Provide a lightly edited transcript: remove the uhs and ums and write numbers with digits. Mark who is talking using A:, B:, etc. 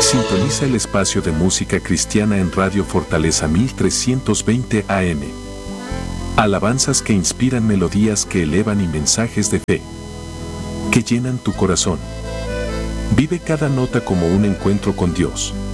A: Sintoniza el espacio de música cristiana en Radio Fortaleza 1320 AM. Alabanzas que inspiran, melodías que elevan y mensajes de fe que llenan tu corazón. Vive cada nota como un encuentro con Dios.